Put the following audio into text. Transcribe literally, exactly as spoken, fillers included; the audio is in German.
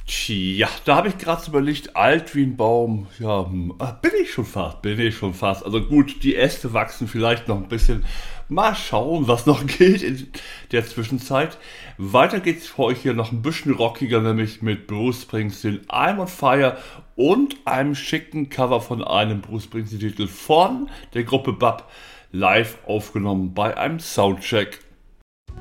Tja, da habe ich gerade so überlegt, alt wie ein Baum. Ja, hm, ah, bin ich schon fast, bin ich schon fast. Also gut, die Äste wachsen vielleicht noch ein bisschen. Mal schauen, was noch geht in der Zwischenzeit. Weiter geht's für euch hier noch ein bisschen rockiger, nämlich mit Bruce Springsteen, I'm on Fire und einem schicken Cover von einem Bruce Springsteen-Titel von der Gruppe B A P, live aufgenommen bei einem Soundcheck.